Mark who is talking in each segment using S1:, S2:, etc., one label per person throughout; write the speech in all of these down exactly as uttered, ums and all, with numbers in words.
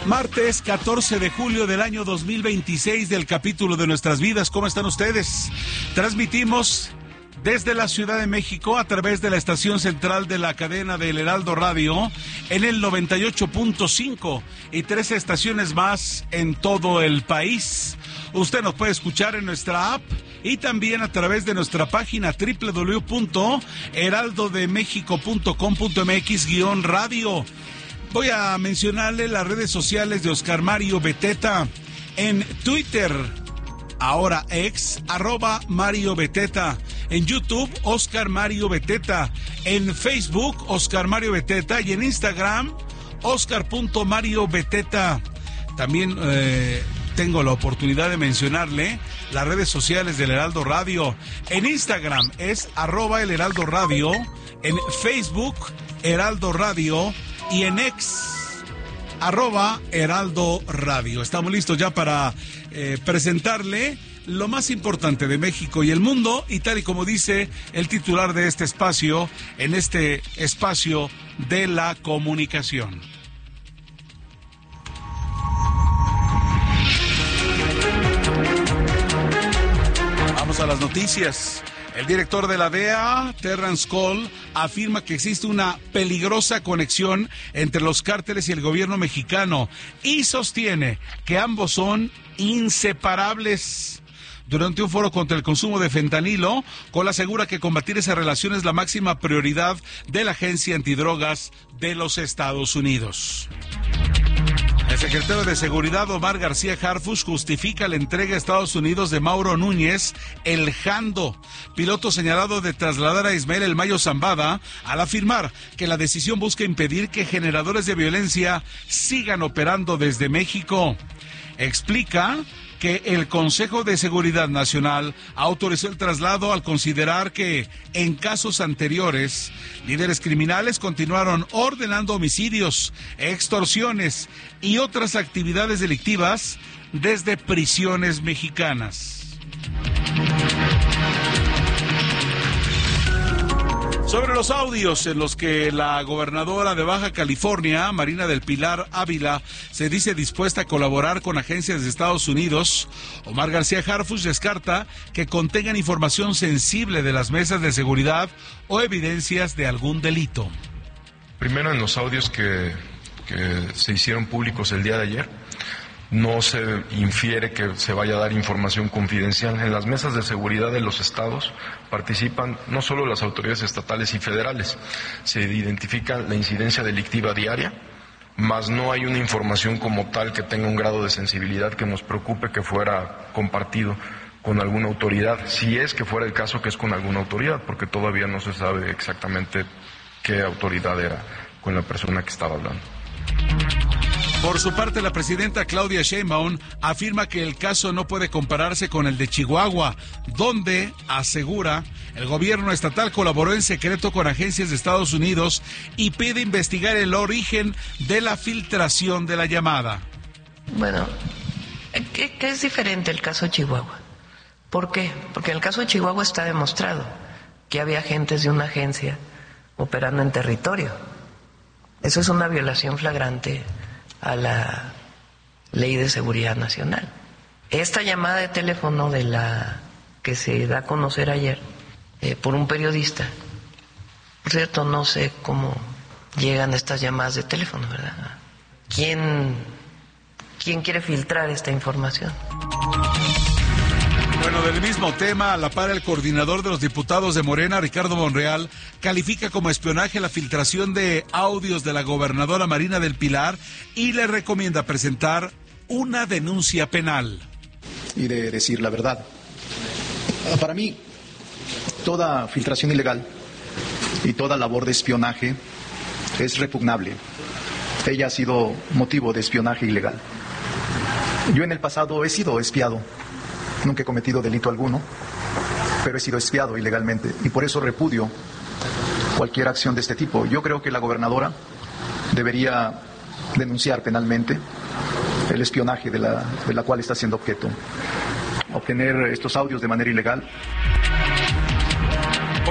S1: Martes catorce de julio del año dos mil veintiséis del capítulo de Nuestras Vidas. ¿Cómo están ustedes? Transmitimos desde la Ciudad de México a través de la estación central de la cadena del Heraldo Radio en el noventa y ocho punto cinco y tres estaciones más en todo el país. Usted nos puede escuchar en nuestra app y también a través de nuestra página doble u doble u doble u punto heraldo de méxico punto com punto m x guión radio. Voy a mencionarle las redes sociales de Oscar Mario Beteta. En Twitter, ahora ex, arroba Mario Beteta. En YouTube, Oscar Mario Beteta. En Facebook, Oscar Mario Beteta. Y en Instagram, Oscar punto Mario Beteta. También eh, tengo la oportunidad de mencionarle las redes sociales del Heraldo Radio. En Instagram es arroba el Heraldo Radio. En Facebook, Heraldo Radio. Y en ex, arroba Heraldo Radio. Estamos listos ya para eh, presentarle lo más importante de México y el mundo, y tal y como dice el titular de este espacio, en este espacio de la comunicación. Vamos a las noticias. El director de la D E A, Terrence Cole, afirma que existe una peligrosa conexión entre los cárteles y el gobierno mexicano y sostiene que ambos son inseparables. Durante un foro contra el consumo de fentanilo, Cole asegura que combatir esa relación es la máxima prioridad de la Agencia Antidrogas de los Estados Unidos. El secretario de Seguridad, Omar García Harfuch, justifica la entrega a Estados Unidos de Mauro Núñez, el Jando, piloto señalado de trasladar a Ismael El Mayo Zambada, al afirmar que la decisión busca impedir que generadores de violencia sigan operando desde México. Explica que el Consejo de Seguridad Nacional autorizó el traslado al considerar que, en casos anteriores, líderes criminales continuaron ordenando homicidios, extorsiones y otras actividades delictivas desde prisiones mexicanas. Sobre los audios en los que la gobernadora de Baja California, Marina del Pilar Ávila, se dice dispuesta a colaborar con agencias de Estados Unidos, Omar García Harfuch descarta que contengan información sensible de las mesas de seguridad o evidencias de algún delito.
S2: Primero, en los audios que, que se hicieron públicos el día de ayer, no se infiere que se vaya a dar información confidencial. En las mesas de seguridad de los estados participan no solo las autoridades estatales y federales, se identifica la incidencia delictiva diaria, mas no hay una información como tal que tenga un grado de sensibilidad que nos preocupe que fuera compartido con alguna autoridad, si es que fuera el caso que es con alguna autoridad, porque todavía no se sabe exactamente qué autoridad era con la persona que estaba hablando.
S1: Por su parte, la presidenta Claudia Sheinbaum afirma que el caso no puede compararse con el de Chihuahua, donde, asegura, el gobierno estatal colaboró en secreto con agencias de Estados Unidos y pide investigar el origen de la filtración de la llamada.
S3: Bueno, ¿qué, qué es diferente el caso de Chihuahua? ¿Por qué? Porque en el caso de Chihuahua está demostrado que había agentes de una agencia operando en territorio. Eso es una violación flagrante a la Ley de Seguridad Nacional. Esta llamada de teléfono de la que se da a conocer ayer eh, por un periodista, por cierto, no sé cómo llegan estas llamadas de teléfono, ¿verdad? ¿Quién, quién quiere filtrar esta información?
S1: Bueno, del mismo tema, a la par, el coordinador de los diputados de Morena, Ricardo Monreal, califica como espionaje la filtración de audios de la gobernadora Marina del Pilar y le recomienda presentar una denuncia penal.
S4: Y de decir la verdad. Para mí, toda filtración ilegal y toda labor de espionaje es repugnable. Ella ha sido motivo de espionaje ilegal. Yo en el pasado he sido espiado. Nunca he cometido delito alguno, pero he sido espiado ilegalmente y por eso repudio cualquier acción de este tipo. Yo creo que la gobernadora debería denunciar penalmente el espionaje de la, de la cual está siendo objeto. Obtener estos audios de manera ilegal.
S1: Por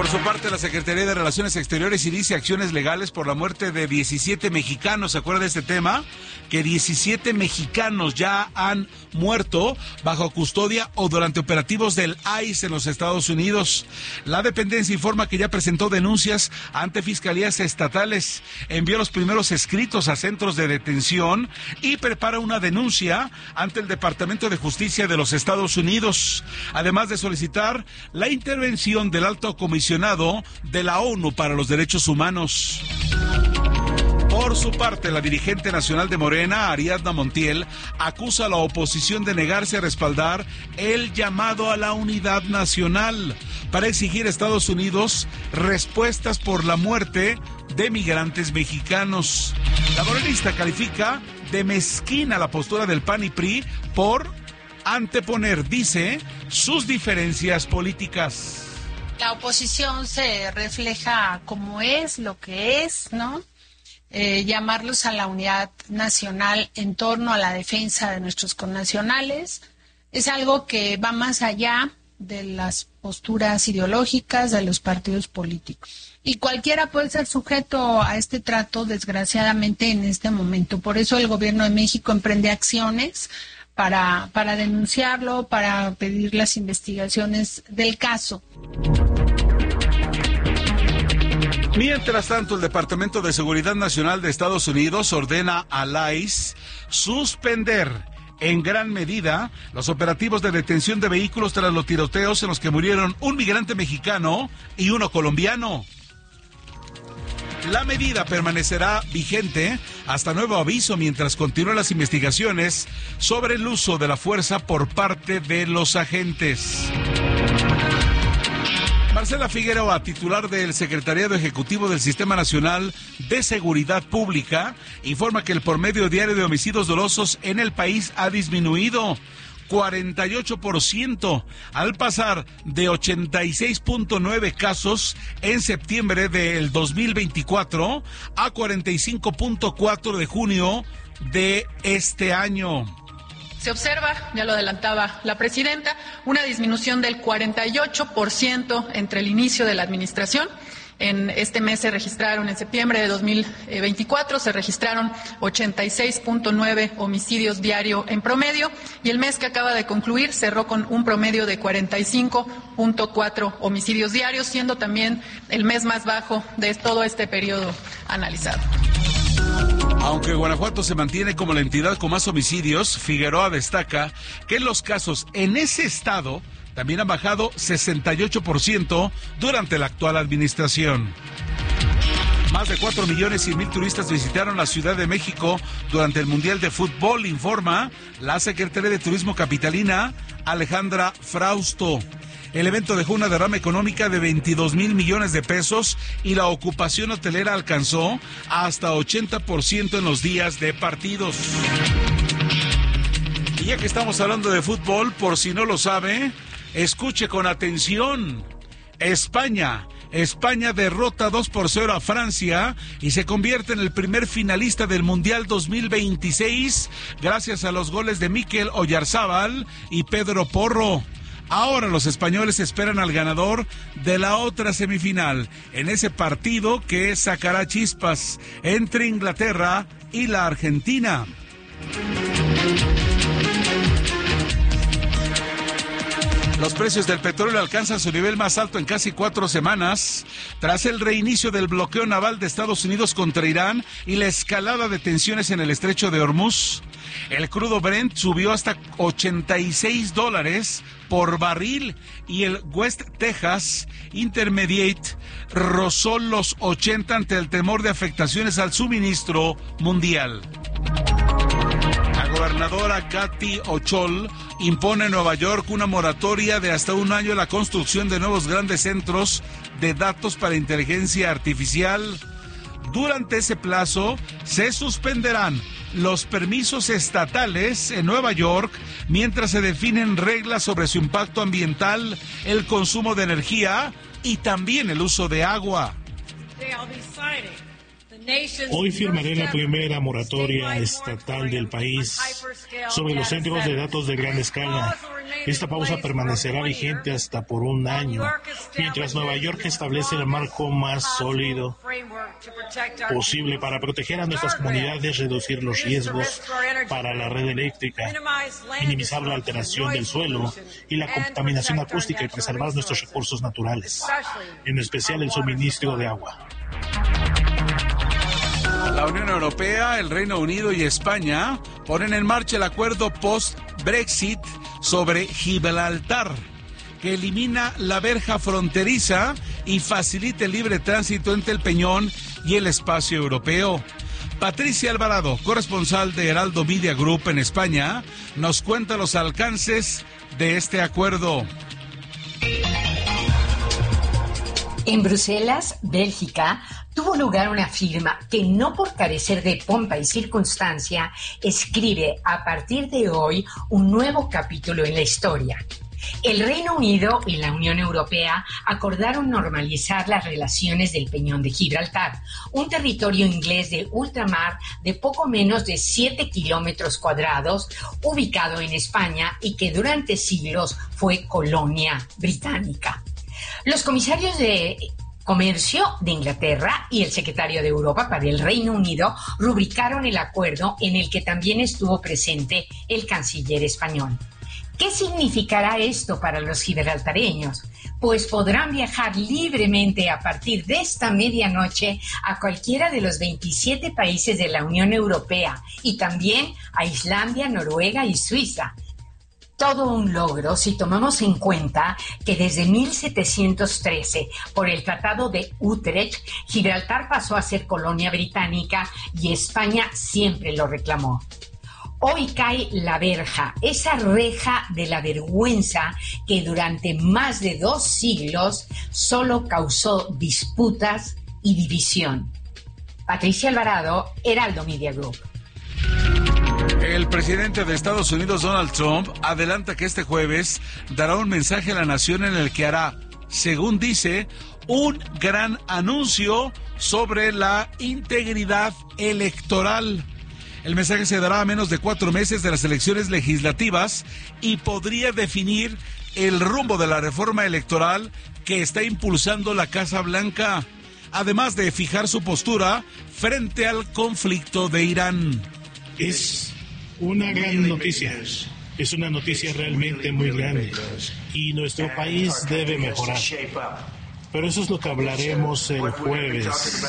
S1: Por su parte, la Secretaría de Relaciones Exteriores inicia acciones legales por la muerte de diecisiete mexicanos. ¿Se acuerda de este tema? Que diecisiete mexicanos ya han muerto bajo custodia o durante operativos del I C E en los Estados Unidos. La dependencia informa que ya presentó denuncias ante fiscalías estatales, envió los primeros escritos a centros de detención y prepara una denuncia ante el Departamento de Justicia de los Estados Unidos, además de solicitar la intervención del alto comisionado de la ONU para los Derechos Humanos. Por su parte, la dirigente nacional de Morena, Ariadna Montiel, acusa a la oposición de negarse a respaldar el llamado a la unidad nacional para exigir a Estados Unidos respuestas por la muerte de migrantes mexicanos. La morenista califica de mezquina la postura del P A N y P R I por anteponer, dice, sus diferencias políticas.
S5: La oposición se refleja como es, lo que es, ¿no? Eh, llamarlos a la unidad nacional en torno a la defensa de nuestros connacionales es algo que va más allá de las posturas ideológicas de los partidos políticos. Y cualquiera puede ser sujeto a este trato, desgraciadamente, en este momento. Por eso el Gobierno de México emprende acciones para, para denunciarlo, para pedir las investigaciones del caso.
S1: Mientras tanto, el Departamento de Seguridad Nacional de Estados Unidos ordena al I C E suspender en gran medida los operativos de detención de vehículos tras los tiroteos en los que murieron un migrante mexicano y uno colombiano. La medida permanecerá vigente hasta nuevo aviso mientras continúan las investigaciones sobre el uso de la fuerza por parte de los agentes. Marcela Figueroa, titular del Secretariado Ejecutivo del Sistema Nacional de Seguridad Pública, informa que el promedio diario de homicidios dolosos en el país ha disminuido cuarenta y ocho por ciento, al pasar de ochenta y seis punto nueve casos en septiembre del dos mil veinticuatro a cuarenta y cinco punto cuatro de junio de este año.
S6: Se observa, ya lo adelantaba la presidenta, una disminución del cuarenta y ocho por ciento entre el inicio de la administración. En este mes se registraron, en septiembre de dos mil veinticuatro, se registraron ochenta y seis punto nueve homicidios diario en promedio, y el mes que acaba de concluir cerró con un promedio de cuarenta y cinco punto cuatro homicidios diarios, siendo también el mes más bajo de todo este periodo analizado.
S1: Aunque Guanajuato se mantiene como la entidad con más homicidios, Figueroa destaca que los casos en ese estado también han bajado sesenta y ocho por ciento durante la actual administración. Más de cuatro millones cien mil turistas visitaron la Ciudad de México durante el Mundial de Fútbol, informa la Secretaría de Turismo capitalina, Alejandra Frausto. El evento dejó una derrama económica de veintidós mil millones de pesos y la ocupación hotelera alcanzó hasta ochenta por ciento en los días de partidos. Y ya que estamos hablando de fútbol, por si no lo sabe, escuche con atención. España, España derrota dos por cero a Francia y se convierte en el primer finalista del Mundial dos mil veintiséis gracias a los goles de Mikel Oyarzábal y Pedro Porro. Ahora los españoles esperan al ganador de la otra semifinal, en ese partido que sacará chispas entre Inglaterra y la Argentina. Los precios del petróleo alcanzan su nivel más alto en casi cuatro semanas, tras el reinicio del bloqueo naval de Estados Unidos contra Irán y la escalada de tensiones en el estrecho de Hormuz. El crudo Brent subió hasta ochenta y seis dólares por barril y el West Texas Intermediate rozó los ochenta ante el temor de afectaciones al suministro mundial. La gobernadora Kathy Hochul impone en Nueva York una moratoria de hasta un año a la construcción de nuevos grandes centros de datos para inteligencia artificial. Durante ese plazo se suspenderán los permisos estatales en Nueva York mientras se definen reglas sobre su impacto ambiental, el consumo de energía y también el uso de agua.
S7: Hoy firmaré la primera moratoria estatal del país sobre los centros de datos de gran escala. Esta pausa permanecerá vigente hasta por un año, mientras Nueva York establece el marco más sólido posible para proteger a nuestras comunidades, reducir los riesgos para la red eléctrica, minimizar la alteración del suelo y la contaminación acústica y preservar nuestros recursos naturales, en especial el suministro de agua.
S1: La Unión Europea, el Reino Unido y España ponen en marcha el acuerdo post-Brexit sobre Gibraltar, que elimina la verja fronteriza y facilita el libre tránsito entre el Peñón y el espacio europeo. Patricia Alvarado, corresponsal de Heraldo Media Group en España, nos cuenta los alcances de este acuerdo.
S8: En Bruselas, Bélgica, tuvo lugar una firma que, no por carecer de pompa y circunstancia, escribe a partir de hoy un nuevo capítulo en la historia. El Reino Unido y la Unión Europea acordaron normalizar las relaciones del Peñón de Gibraltar, un territorio inglés de ultramar de poco menos de siete kilómetros cuadrados, ubicado en España y que durante siglos fue colonia británica. Los comisarios de Comercio de Inglaterra y el secretario de Europa para el Reino Unido rubricaron el acuerdo, en el que también estuvo presente el canciller español. ¿Qué significará esto para los gibraltareños? Pues podrán viajar libremente a partir de esta medianoche a cualquiera de los veintisiete países de la Unión Europea y también a Islandia, Noruega y Suiza. Todo un logro si tomamos en cuenta que desde mil setecientos trece, por el Tratado de Utrecht, Gibraltar pasó a ser colonia británica y España siempre lo reclamó. Hoy cae la verja, esa reja de la vergüenza que durante más de dos siglos solo causó disputas y división. Patricia Alvarado, Heraldo Media Group.
S1: El presidente de Estados Unidos, Donald Trump, adelanta que este jueves dará un mensaje a la nación en el que hará, según dice, un gran anuncio sobre la integridad electoral. El mensaje se dará a menos de cuatro meses de las elecciones legislativas y podría definir el rumbo de la reforma electoral que está impulsando la Casa Blanca, además de fijar su postura frente al conflicto de Irán.
S7: Es una gran noticia. Es una noticia realmente muy grande y nuestro país debe mejorar. Pero eso es lo que hablaremos el jueves.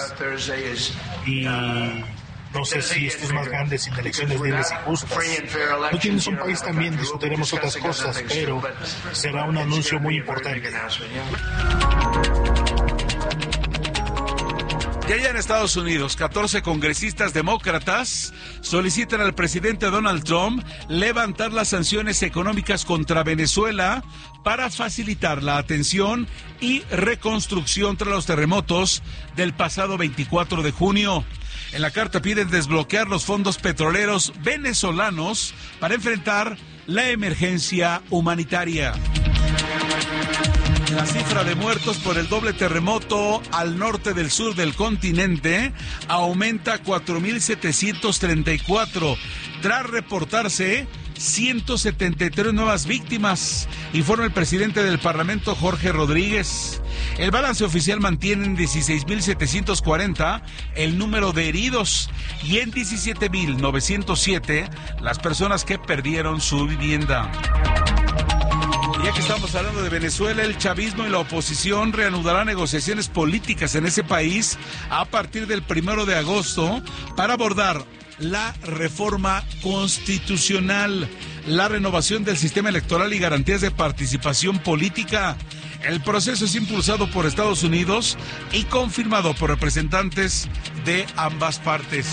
S7: Y no sé si esto es más grande sin elecciones libres y justas. No tienes un país, también discutiremos otras cosas, pero será un anuncio muy importante.
S1: Y allá en Estados Unidos, catorce congresistas demócratas solicitan al presidente Donald Trump levantar las sanciones económicas contra Venezuela para facilitar la atención y reconstrucción tras los terremotos del pasado veinticuatro de junio. En la carta piden desbloquear los fondos petroleros venezolanos para enfrentar la emergencia humanitaria. La cifra de muertos por el doble terremoto al norte del sur del continente aumenta a cuatro mil setecientos treinta y cuatro, tras reportarse ciento setenta y tres nuevas víctimas, informa el presidente del Parlamento, Jorge Rodríguez. El balance oficial mantiene en dieciséis mil setecientos cuarenta el número de heridos y en diecisiete mil novecientos siete las personas que perdieron su vivienda. Ya que estamos hablando de Venezuela, el chavismo y la oposición reanudarán negociaciones políticas en ese país a partir del primero de agosto para abordar la reforma constitucional, la renovación del sistema electoral y garantías de participación política. El proceso es impulsado por Estados Unidos y confirmado por representantes de ambas partes.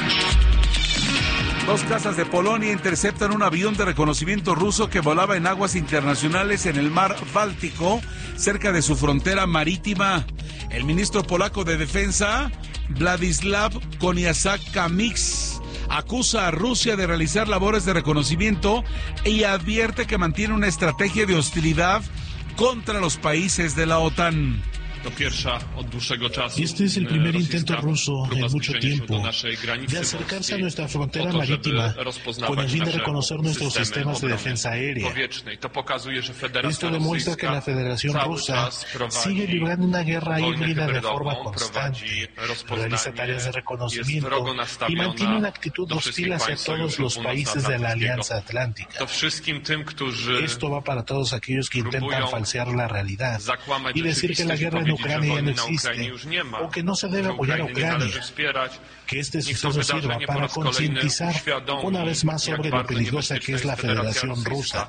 S1: Dos cazas de Polonia interceptan un avión de reconocimiento ruso que volaba en aguas internacionales en el mar Báltico, cerca de su frontera marítima. El ministro polaco de Defensa, Władysław Konieczak-Kamysz, acusa a Rusia de realizar labores de reconocimiento y advierte que mantiene una estrategia de hostilidad contra los países de la OTAN.
S7: Este es el primer intento ruso en mucho tiempo de acercarse a nuestra frontera marítima con el fin de reconocer nuestros sistemas de defensa aérea. Esto demuestra que la Federación Rusa sigue librando una guerra híbrida de forma constante, realiza tareas de reconocimiento y mantiene una actitud hostil hacia todos los países de la Alianza Atlántica. Esto va para todos aquellos que intentan falsear la realidad y decir que la guerra en Ucrania ya no existe o que no se debe apoyar a Ucrania. Que este suceso sirva para concientizar una vez más sobre lo peligrosa que es la Federación Rusa.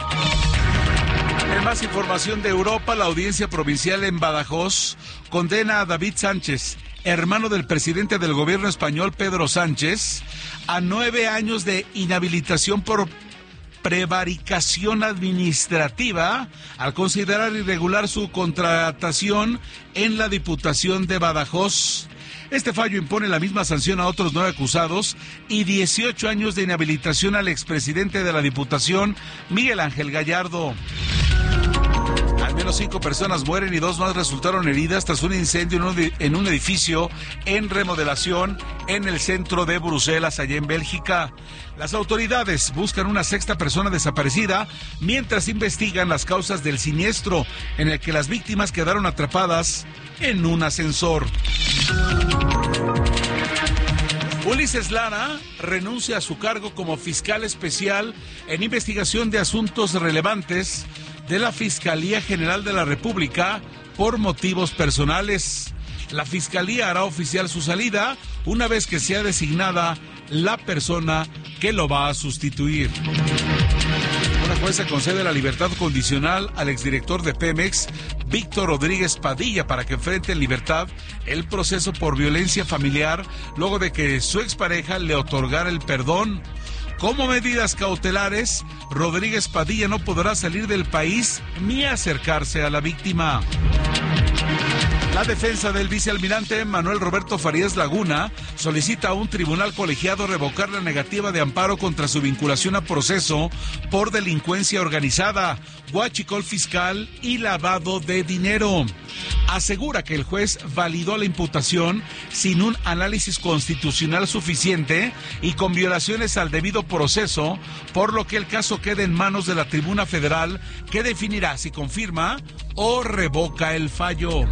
S1: En más información de Europa, la audiencia provincial en Badajoz condena a David Sánchez, hermano del presidente del gobierno español Pedro Sánchez, a nueve años de inhabilitación por prevaricación administrativa al considerar irregular su contratación en la Diputación de Badajoz. Este fallo impone la misma sanción a otros nueve acusados y dieciocho años de inhabilitación al expresidente de la Diputación, Miguel Ángel Gallardo. Al menos cinco personas mueren y dos más resultaron heridas tras un incendio en un edificio en remodelación en el centro de Bruselas, allá en Bélgica. Las autoridades buscan una sexta persona desaparecida mientras investigan las causas del siniestro en el que las víctimas quedaron atrapadas en un ascensor. Ulises Lara renuncia a su cargo como fiscal especial en investigación de asuntos relevantes de la Fiscalía General de la República por motivos personales. La Fiscalía hará oficial su salida una vez que sea designada la persona que lo va a sustituir. Una jueza concede la libertad condicional al exdirector de Pemex, Víctor Rodríguez Padilla, para que enfrente en libertad el proceso por violencia familiar luego de que su expareja le otorgara el perdón. Como medidas cautelares, Rodríguez Padilla no podrá salir del país ni acercarse a la víctima. La defensa del vicealmirante Manuel Roberto Farías Laguna solicita a un tribunal colegiado revocar la negativa de amparo contra su vinculación a proceso por delincuencia organizada, huachicol fiscal y lavado de dinero. Asegura que el juez validó la imputación sin un análisis constitucional suficiente y con violaciones al debido proceso, por lo que el caso queda en manos de la Tribuna Federal, que definirá si confirma o revoca el fallo.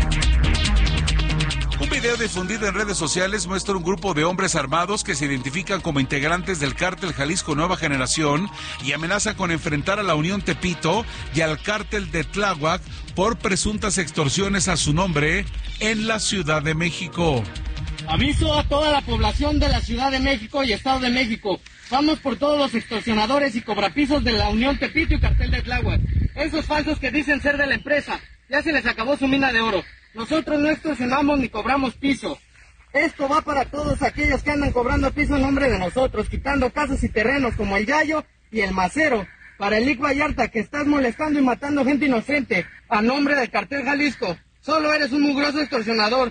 S1: Un video difundido en redes sociales muestra un grupo de hombres armados que se identifican como integrantes del cártel Jalisco Nueva Generación y amenaza con enfrentar a la Unión Tepito y al cártel de Tláhuac por presuntas extorsiones a su nombre en la Ciudad de México.
S9: Aviso a toda la población de la Ciudad de México y Estado de México. Vamos por todos los extorsionadores y cobrapisos de la Unión Tepito y cartel de Tláhuac. Esos falsos que dicen ser de la empresa. Ya se les acabó su mina de oro. Nosotros no extorsionamos ni cobramos piso. Esto va para todos aquellos que andan cobrando piso en nombre de nosotros, quitando casas y terrenos como el Yayo y el Macero. Para el Lic Vallarta, que estás molestando y matando gente inocente a nombre del cartel Jalisco. Solo eres un mugroso extorsionador.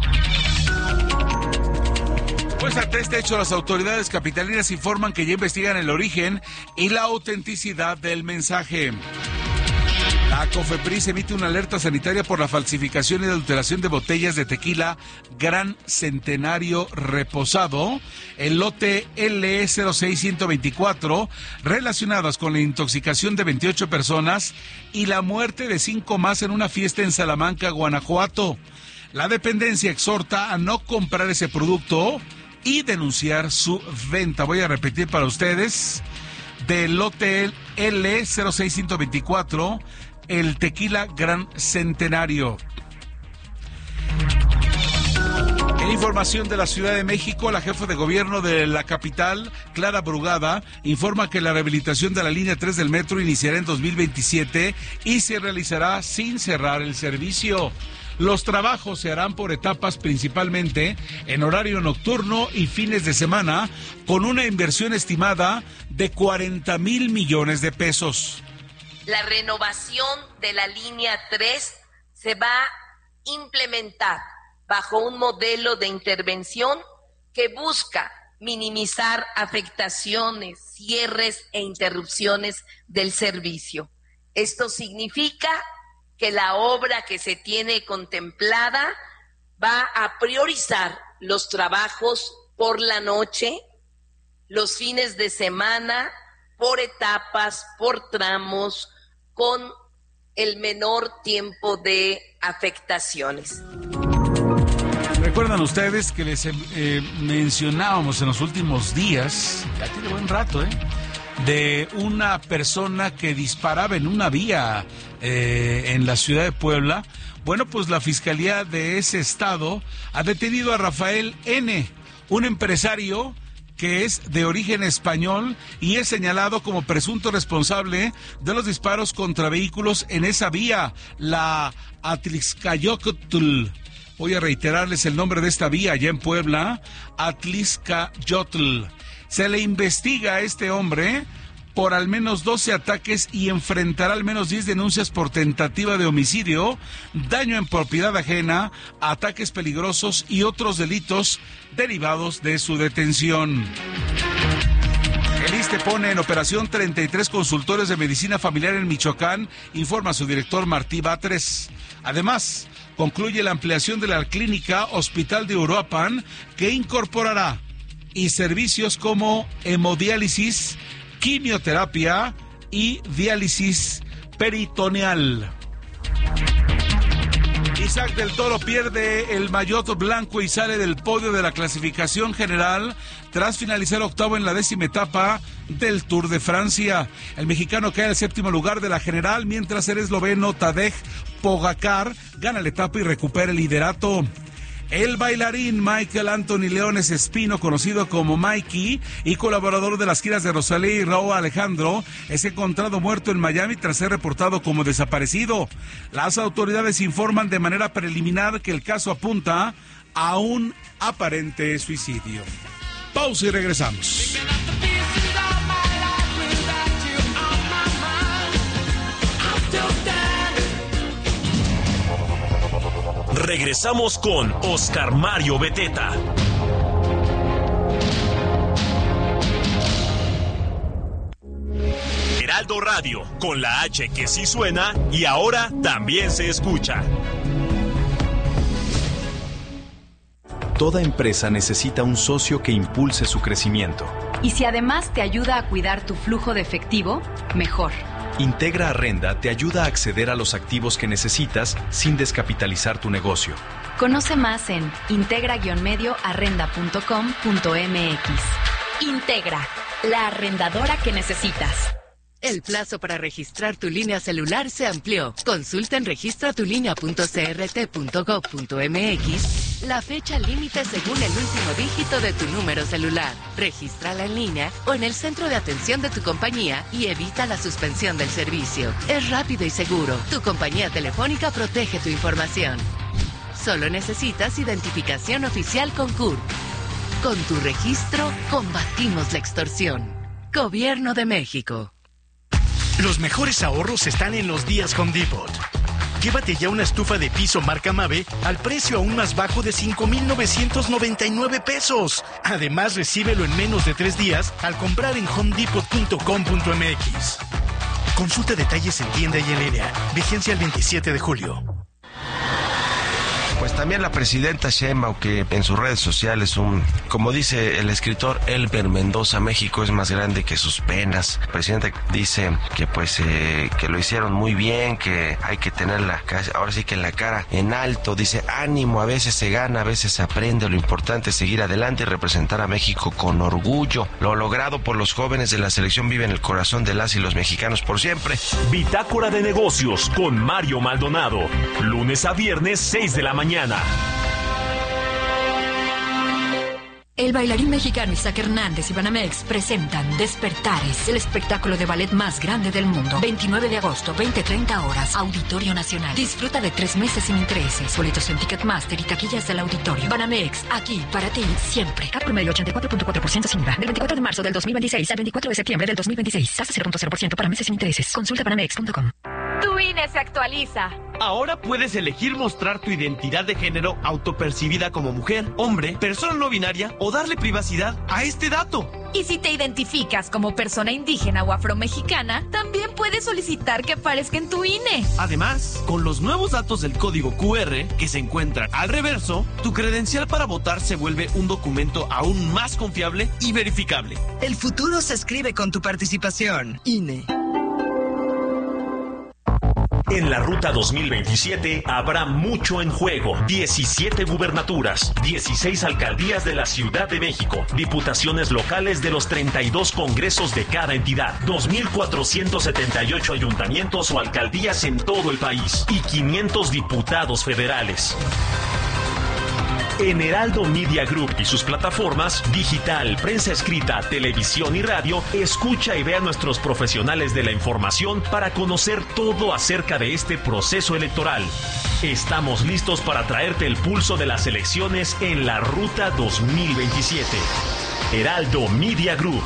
S1: Pues ante este hecho, las autoridades capitalinas informan que ya investigan el origen y la autenticidad del mensaje. La COFEPRIS emite una alerta sanitaria por la falsificación y adulteración de botellas de tequila Gran Centenario Reposado, el lote L E cero seis uno dos cuatro, relacionadas con la intoxicación de veintiocho personas y la muerte de cinco más en una fiesta en Salamanca, Guanajuato. La dependencia exhorta a no comprar ese producto y denunciar su venta. Voy a repetir para ustedes: del lote L E cero seis uno dos cuatro, el tequila Gran Centenario. En información de la Ciudad de México, la jefa de gobierno de la capital, Clara Brugada, informa que la rehabilitación de la línea tres del metro iniciará en dos mil veintisiete y se realizará sin cerrar el servicio. Los trabajos se harán por etapas, principalmente en horario nocturno y fines de semana, con una inversión estimada de cuarenta mil millones de pesos.
S10: La renovación de la línea tres se va a implementar bajo un modelo de intervención que busca minimizar afectaciones, cierres e interrupciones del servicio. Esto significa que la obra que se tiene contemplada va a priorizar los trabajos por la noche, los fines de semana, por etapas, por tramos, con el menor tiempo de afectaciones.
S1: Recuerdan ustedes que les eh, mencionábamos en los últimos días, ya tiene buen rato, ¿eh? de una persona que disparaba en una vía eh, en la ciudad de Puebla. Bueno, pues la Fiscalía de ese estado ha detenido a Rafael N., un empresario que es de origen español y es señalado como presunto responsable de los disparos contra vehículos en esa vía, la Atlixcayotl. Voy a reiterarles el nombre de esta vía allá en Puebla, Atlixcayotl. Se le investiga a este hombre por al menos doce ataques y enfrentará al menos diez denuncias por tentativa de homicidio, daño en propiedad ajena, ataques peligrosos y otros delitos derivados de su detención. El I S S S T E pone en operación treinta y tres consultorios de medicina familiar en Michoacán, informa su director Martí Batres. Además, concluye la ampliación de la clínica Hospital de Uruapan, que incorporará y servicios como hemodiálisis, quimioterapia y diálisis peritoneal. Isaac del Toro pierde el maillot blanco y sale del podio de la clasificación general tras finalizar octavo en la décima etapa del Tour de Francia. El mexicano cae al séptimo lugar de la general, mientras el esloveno Tadej Pogačar gana la etapa y recupera el liderato. El bailarín Michael Anthony Leones Espino, conocido como Mikey y colaborador de las giras de Rosalía y Raúl Alejandro, es encontrado muerto en Miami tras ser reportado como desaparecido. Las autoridades informan de manera preliminar que el caso apunta a un aparente suicidio. Pausa y regresamos.
S11: Regresamos con Oscar Mario Beteta. Heraldo Radio, con la H que sí suena y ahora también se escucha.
S12: Toda empresa necesita un socio que impulse su crecimiento.
S13: Y si además te ayuda a cuidar tu flujo de efectivo, mejor.
S12: Integra Arrenda te ayuda a acceder a los activos que necesitas sin descapitalizar tu negocio.
S13: Conoce más en integra guion medio arrenda punto com punto m x.
S14: Integra, la arrendadora que necesitas.
S15: El plazo para registrar tu línea celular se amplió. Consulta en registra tu línea punto c r t punto gov punto m x la fecha límite según el último dígito de tu número celular. Regístrala en línea o en el centro de atención de tu compañía y evita la suspensión del servicio. Es rápido y seguro. Tu compañía telefónica protege tu información. Solo necesitas identificación oficial con C U R. Con tu registro, combatimos la extorsión. Gobierno de México.
S16: Los mejores ahorros están en los días Home Depot. Llévate ya una estufa de piso marca Mave al precio aún más bajo de cinco mil novecientos noventa y nueve pesos. Además, recíbelo en menos de tres días al comprar en home depot punto com punto m x. Consulta detalles en tienda y en línea. Vigencia el veintisiete de julio.
S17: Pues también la presidenta Sheinbaum, que en sus redes sociales, un, como dice el escritor Elber Mendoza, México es más grande que sus penas. El presidente dice que pues eh, que lo hicieron muy bien, que hay que tenerla, ahora sí que en la cara en alto. Dice, ánimo, a veces se gana, a veces se aprende, lo importante es seguir adelante y representar a México con orgullo. Lo logrado por los jóvenes de la selección vive en el corazón de las y los mexicanos por siempre.
S11: Bitácora de Negocios con Mario Maldonado, lunes a viernes seis de la mañana. Mañana.
S18: El bailarín mexicano Isaac Hernández y Banamex presentan Despertares, el espectáculo de ballet más grande del mundo. veintinueve de agosto, veinte treinta horas, Auditorio Nacional. Disfruta de tres meses sin intereses. Boletos en Ticketmaster y taquillas del auditorio. Banamex, aquí para ti, siempre. Cat promedio ochenta y cuatro punto cuatro por ciento sin I V A. Del veinticuatro de marzo del dos mil veintiséis al veinticuatro de septiembre del dos mil veintiséis. Tasa cero punto cero por ciento para meses sin intereses. Consulta banamex punto com.
S14: Tu I N E se actualiza.
S19: Ahora puedes elegir mostrar tu identidad de género autopercibida como mujer, hombre, persona no binaria o darle privacidad a este dato.
S14: Y si te identificas como persona indígena o afromexicana, también puedes solicitar que aparezca en tu I N E.
S19: Además, con los nuevos datos del código Q R que se encuentran al reverso, tu credencial para votar se vuelve un documento aún más confiable y verificable.
S20: El futuro se escribe con tu participación. I N E.
S11: En la Ruta dos mil veintisiete habrá mucho en juego. diecisiete gubernaturas, dieciséis alcaldías de la Ciudad de México, diputaciones locales de los treinta y dos congresos de cada entidad, dos mil cuatrocientos setenta y ocho ayuntamientos o alcaldías en todo el país y quinientos diputados federales. En Heraldo Media Group y sus plataformas, digital, prensa escrita, televisión y radio, escucha y ve a nuestros profesionales de la información para conocer todo acerca de este proceso electoral. Estamos listos para traerte el pulso de las elecciones en la Ruta dos mil veintisiete. Heraldo Media Group.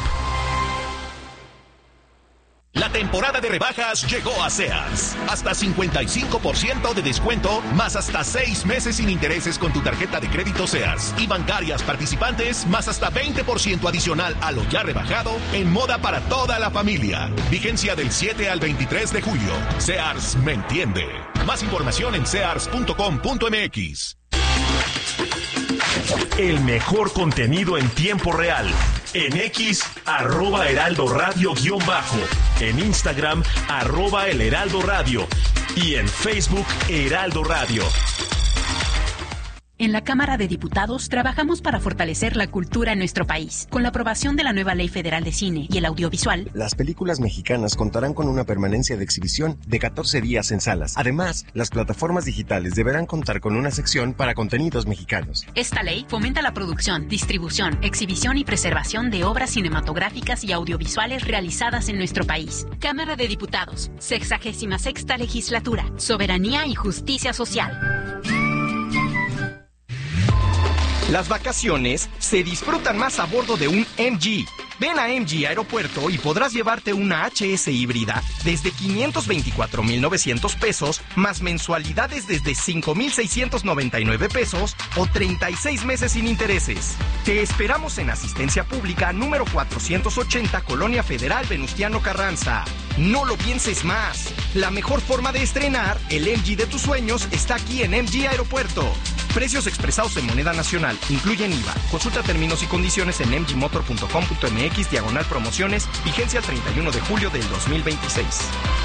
S21: La temporada de rebajas llegó a Sears. Hasta cincuenta y cinco por ciento de descuento, más hasta seis meses sin intereses con tu tarjeta de crédito Sears. Y bancarias participantes, más hasta veinte por ciento adicional a lo ya rebajado en moda para toda la familia. Vigencia del siete al veintitrés de julio. Sears me entiende. Más información en sears punto com punto m x.
S11: El mejor contenido en tiempo real. En X, arroba Heraldo Radio guión bajo. En Instagram, arroba El Heraldo Radio. Y en Facebook, Heraldo Radio.
S22: En la Cámara de Diputados trabajamos para fortalecer la cultura en nuestro país. Con la aprobación de la nueva Ley Federal de Cine y el Audiovisual,
S23: las películas mexicanas contarán con una permanencia de exhibición de catorce días en salas. Además, las plataformas digitales deberán contar con una sección para contenidos mexicanos.
S22: Esta ley fomenta la producción, distribución, exhibición y preservación de obras cinematográficas y audiovisuales realizadas en nuestro país. Cámara de Diputados, sexagésima sexta legislatura, soberanía y justicia social.
S24: Las vacaciones se disfrutan más a bordo de un M G. Ven a M G Aeropuerto y podrás llevarte una H S híbrida desde quinientos veinticuatro mil novecientos pesos, más mensualidades desde cinco mil seiscientos noventa y nueve pesos o treinta y seis meses sin intereses. Te esperamos en Asistencia Pública número cuatrocientos ochenta, Colonia Federal Venustiano Carranza. No lo pienses más. La mejor forma de estrenar el M G de tus sueños está aquí en M G Aeropuerto. Precios expresados en moneda nacional, incluyen I V A. Consulta términos y condiciones en m g motor punto com punto m x diagonal promociones, vigencia el treinta y uno de julio del dos mil veintiséis.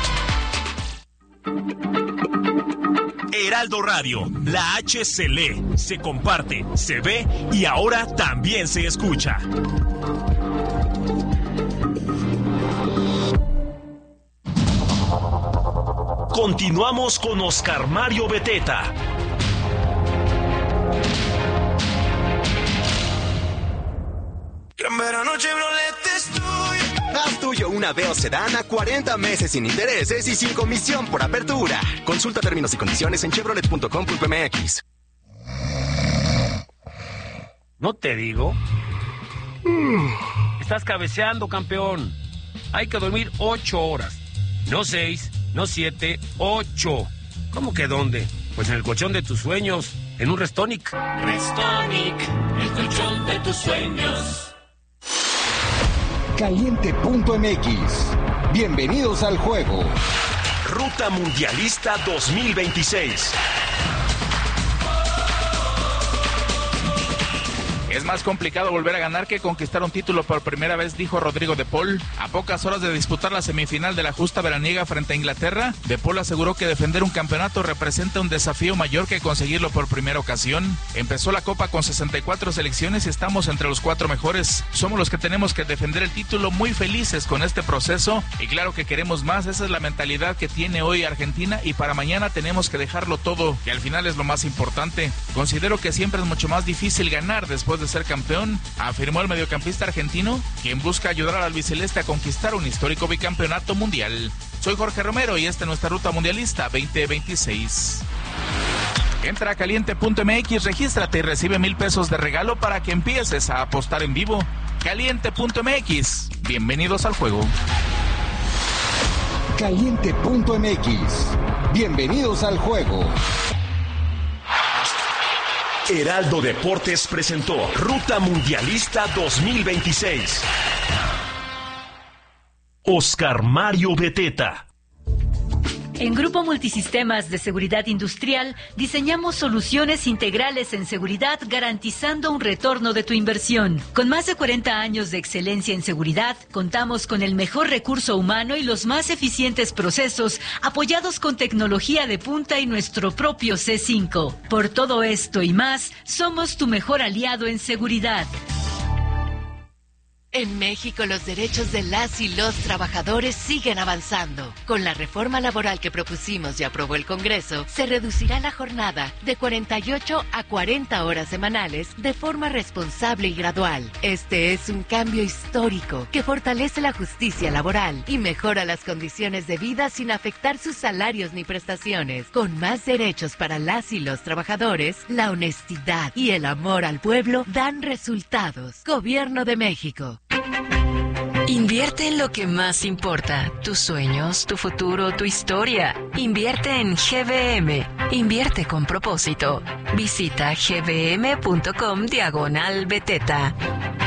S11: Heraldo Radio, la H se lee, se comparte, se ve y ahora también se escucha. Continuamos con Oscar Mario Beteta.
S25: Gran Verano Chevrolet es tuyo. Haz tuyo una Veo Sedán a cuarenta meses sin intereses y sin comisión por apertura. Consulta términos y condiciones en chevrolet punto com punto m x.
S26: ¿No te digo? Estás cabeceando, campeón. Hay que dormir ocho horas. No seis, no siete, ocho. ¿Cómo que dónde? Pues en el colchón de tus sueños, en un Restonic.
S27: Restonic, el colchón de tus sueños.
S28: Caliente punto m x. Bienvenidos al juego.
S11: Ruta Mundialista dos mil veintiséis.
S29: Es más complicado volver a ganar que conquistar un título por primera vez, dijo Rodrigo de Paul. A pocas horas de disputar la semifinal de la justa veraniega frente a Inglaterra, de Paul aseguró que defender un campeonato representa un desafío mayor que conseguirlo por primera ocasión. Empezó la Copa con sesenta y cuatro selecciones y estamos entre los cuatro mejores. Somos los que tenemos que defender el título, muy felices con este proceso y claro que queremos más. Esa es la mentalidad que tiene hoy Argentina y para mañana tenemos que dejarlo todo, que al final es lo más importante. Considero que siempre es mucho más difícil ganar después de ser campeón, afirmó el mediocampista argentino, quien busca ayudar al albiceleste a conquistar un histórico bicampeonato mundial. Soy Jorge Romero y esta es nuestra Ruta Mundialista veinte veintiséis. Entra a caliente punto m x, regístrate y recibe mil pesos de regalo para que empieces a apostar en vivo. caliente punto m x, bienvenidos al juego.
S28: caliente punto m x. Bienvenidos al juego.
S11: Heraldo Deportes presentó Ruta Mundialista dos mil veintiséis. Oscar Mario Beteta.
S2: En Grupo Multisistemas de Seguridad Industrial diseñamos soluciones integrales en seguridad garantizando un retorno de tu inversión. Con más de cuarenta años de excelencia en seguridad, contamos con el mejor recurso humano y los más eficientes procesos apoyados con tecnología de punta y nuestro propio C cinco. Por todo esto y más, somos tu mejor aliado en seguridad.
S15: En México, los derechos de las y los trabajadores siguen avanzando. Con la reforma laboral que propusimos y aprobó el Congreso, se reducirá la jornada de cuarenta y ocho a cuarenta horas semanales de forma responsable y gradual. Este es un cambio histórico que fortalece la justicia laboral y mejora las condiciones de vida sin afectar sus salarios ni prestaciones. Con más derechos para las y los trabajadores, la honestidad y el amor al pueblo dan resultados. Gobierno de México.
S18: Invierte en lo que más importa, tus sueños, tu futuro, tu historia. Invierte en G B M. Invierte con propósito. Visita gbm.com diagonal beteta.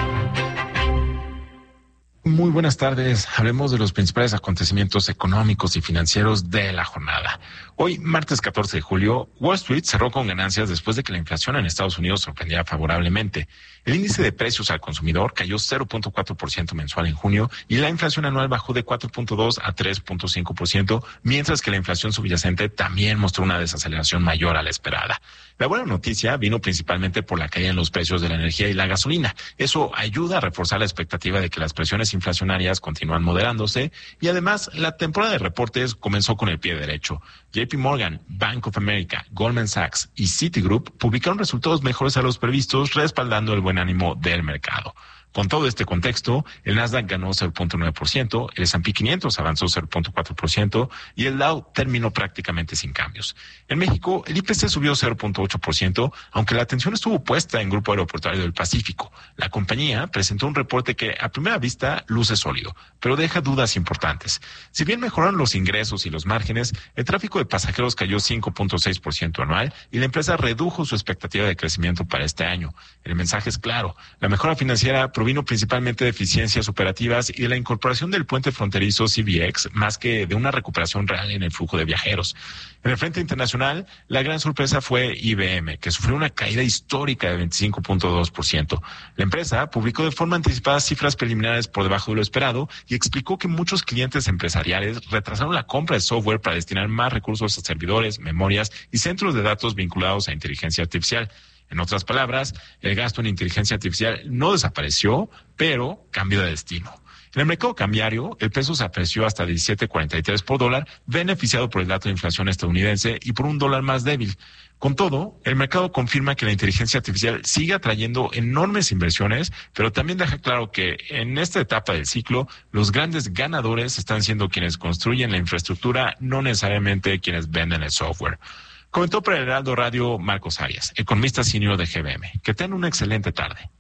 S3: Muy buenas tardes. Hablemos de los principales acontecimientos económicos y financieros de la jornada. Hoy, martes catorce de julio, Wall Street cerró con ganancias después de que la inflación en Estados Unidos sorprendiera favorablemente. El índice de precios al consumidor cayó cero punto cuatro por ciento mensual en junio y la inflación anual bajó de cuatro punto dos a tres punto cinco por ciento, mientras que la inflación subyacente también mostró una desaceleración mayor a la esperada. La buena noticia vino principalmente por la caída en los precios de la energía y la gasolina. Eso ayuda a reforzar la expectativa de que las presiones inflacionarias continúan moderándose y además la temporada de reportes comenzó con el pie derecho. J P Morgan, Bank of America, Goldman Sachs y Citigroup publicaron resultados mejores a los previstos, respaldando el buen ánimo del mercado. Con todo este contexto, el Nasdaq ganó cero punto nueve por ciento, el S and P quinientos avanzó cero punto cuatro por ciento y el Dow terminó prácticamente sin cambios. En México, el I P C subió cero punto ocho por ciento, aunque la atención estuvo puesta en Grupo Aeroportuario del Pacífico. La compañía presentó un reporte que a primera vista luce sólido, pero deja dudas importantes. Si bien mejoraron los ingresos y los márgenes, el tráfico de pasajeros cayó cinco punto seis por ciento anual y la empresa redujo su expectativa de crecimiento para este año. El mensaje es claro, la mejora financiera provino principalmente de eficiencias operativas y de la incorporación del puente fronterizo C B X, más que de una recuperación real en el flujo de viajeros. En el frente internacional, la gran sorpresa fue I B M, que sufrió una caída histórica de veinticinco punto dos por ciento. La empresa publicó de forma anticipada cifras preliminares por debajo de lo esperado y explicó que muchos clientes empresariales retrasaron la compra de software para destinar más recursos a servidores, memorias y centros de datos vinculados a inteligencia artificial. En otras palabras, el gasto en inteligencia artificial no desapareció, pero cambió de destino. En el mercado cambiario, el peso se apreció hasta diecisiete cuarenta y tres por dólar, beneficiado por el dato de inflación estadounidense y por un dólar más débil. Con todo, el mercado confirma que la inteligencia artificial sigue atrayendo enormes inversiones, pero también deja claro que en esta etapa del ciclo, los grandes ganadores están siendo quienes construyen la infraestructura, no necesariamente quienes venden el software. Comentó para el Heraldo Radio Marcos Arias, economista senior de G B M. Que tengan una excelente tarde.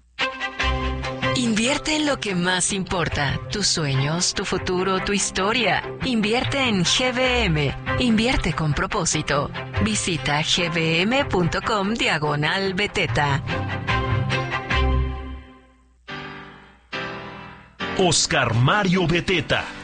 S18: Invierte en lo que más importa, tus sueños, tu futuro, tu historia. Invierte en G B M. Invierte con propósito. Visita gbm.com diagonal beteta.
S11: Oscar Mario Beteta.